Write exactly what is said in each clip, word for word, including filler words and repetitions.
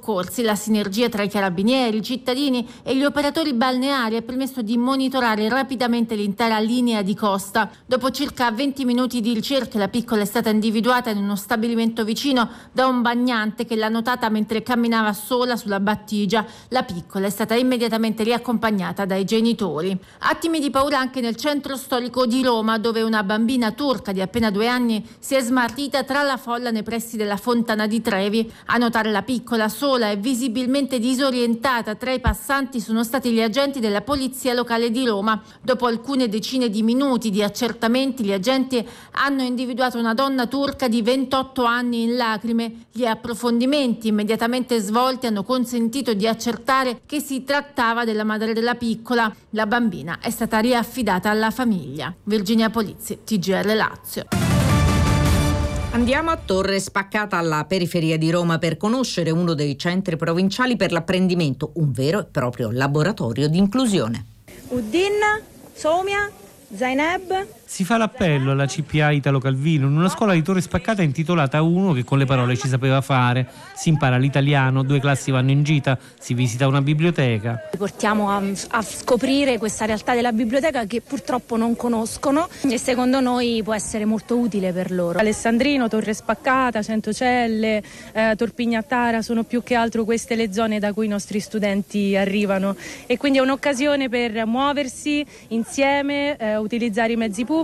soccorsi. La sinergia tra i carabinieri, i cittadini e gli operatori balneari ha permesso di monitorare rapidamente l'intera linea di costa. Dopo circa venti minuti di ricerche, la piccola è stata individuata in uno stabilimento vicino da un bagnante che l'ha notata mentre camminava sola sulla battigia. La piccola è stata immediatamente riaccompagnata dai genitori. Attimi di paura anche nel centro storico di Roma, dove una bambina turca di appena due anni si è smarrita tra la folla nei pressi della Fontana di Trevi. A notare la piccola sola e visibilmente disorientata tra i passanti sono stati gli agenti della polizia locale di Roma. Dopo alcune decine di minuti di accertamenti, gli agenti hanno individuato una donna turca di ventotto anni in lacrime. Gli approfondimenti immediatamente svolti hanno consentito di accertare che si trattava della madre della piccola. La bambina è stata riaffidata alla famiglia. Virginia Polizzi, T G R Lazio. Andiamo a Torre Spaccata, alla periferia di Roma, per conoscere uno dei centri provinciali per l'apprendimento, un vero e proprio laboratorio di inclusione. Uddin, Somia, Zainab. Si fa l'appello alla C P A Italo Calvino in una scuola di Torre Spaccata intitolata a uno che con le parole ci sapeva fare. Si impara l'italiano, due classi vanno in gita, si visita una biblioteca. Portiamo a, a scoprire questa realtà della biblioteca che purtroppo non conoscono e secondo noi può essere molto utile per loro. Alessandrino, Torre Spaccata, Centocelle, eh, Torpignattara sono più che altro queste le zone da cui i nostri studenti arrivano e quindi è un'occasione per muoversi insieme, eh, utilizzare i mezzi pubblici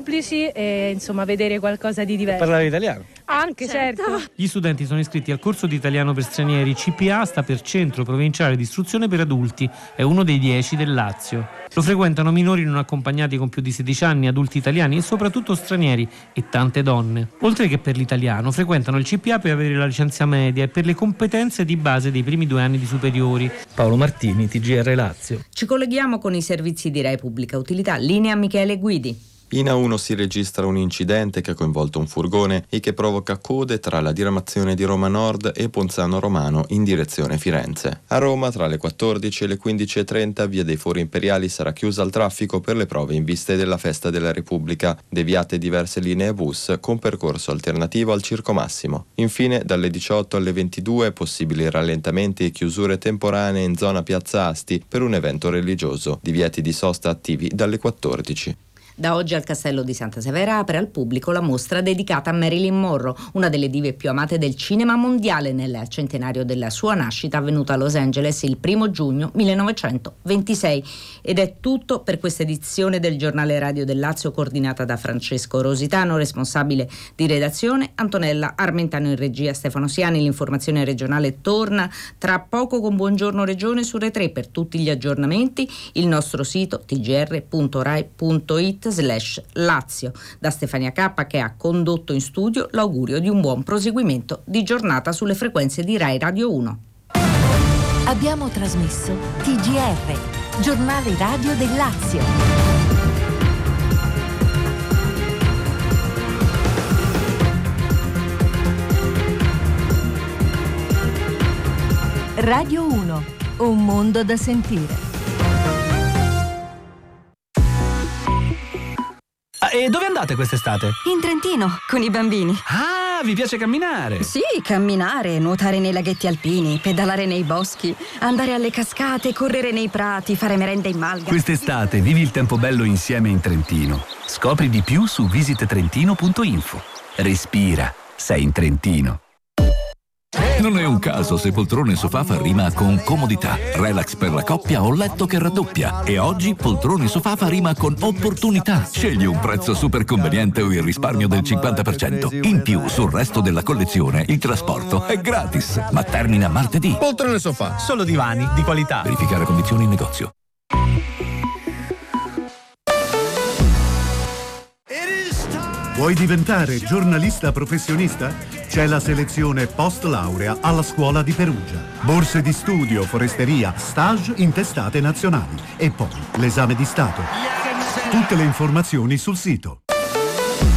e insomma vedere qualcosa di diverso. Parlare italiano? Anche, certo. certo. Gli studenti sono iscritti al corso di italiano per stranieri. C P A sta per Centro Provinciale di Istruzione per Adulti, è uno dei dieci del Lazio. Lo frequentano minori non accompagnati con più di sedici anni, adulti italiani e soprattutto stranieri e tante donne. Oltre che per l'italiano, frequentano il C P A per avere la licenza media e per le competenze di base dei primi due anni di superiori. Paolo Martini, T G R Lazio. Ci colleghiamo con i servizi di Rai Pubblica Utilità. Linea Michele Guidi. In A uno si registra un incidente che ha coinvolto un furgone e che provoca code tra la diramazione di Roma Nord e Ponzano Romano in direzione Firenze. A Roma tra le quattordici e le quindici e trenta via dei Fori Imperiali sarà chiusa al traffico per le prove in vista della Festa della Repubblica, deviate diverse linee bus con percorso alternativo al Circo Massimo. Infine dalle diciotto alle ventidue possibili rallentamenti e chiusure temporanee in zona Piazza Asti per un evento religioso, divieti di sosta attivi dalle quattordici. Da oggi al Castello di Santa Severa apre al pubblico la mostra dedicata a Marilyn Monroe, una delle dive più amate del cinema mondiale, nel centenario della sua nascita avvenuta a Los Angeles il primo giugno millenovecentoventisei. Ed è tutto per questa edizione del Giornale Radio del Lazio, coordinata da Francesco Rositano, responsabile di redazione Antonella Armentano, in regia Stefano Siani. L'informazione regionale torna tra poco con Buongiorno Regione su Rai tre. Per tutti gli aggiornamenti il nostro sito t g r punto rai punto it slash Lazio. Da Stefania Cappa, che ha condotto in studio, l'augurio di un buon proseguimento di giornata sulle frequenze di Rai Radio uno. Abbiamo trasmesso T G R, Giornale Radio del Lazio. Radio uno, un mondo da sentire. E dove andate quest'estate? In Trentino, con i bambini. Ah, vi piace camminare? Sì, camminare, nuotare nei laghetti alpini, pedalare nei boschi, andare alle cascate, correre nei prati, fare merenda in malga. Quest'estate vivi il tempo bello insieme in Trentino. Scopri di più su visit trentino punto info. Respira, sei in Trentino. Non è un caso se poltrone sofà fa rima con comodità, relax per la coppia o letto che raddoppia. E oggi poltrone sofà fa rima con opportunità. Scegli un prezzo super conveniente o il risparmio del cinquanta per cento. In più, sul resto della collezione, il trasporto è gratis. Ma termina martedì. Poltrone sofà, solo divani di qualità. Verificare condizioni in negozio. Vuoi diventare giornalista professionista? C'è la selezione post laurea alla Scuola di Perugia. Borse di studio, foresteria, stage in testate nazionali e poi l'esame di Stato. Tutte le informazioni sul sito.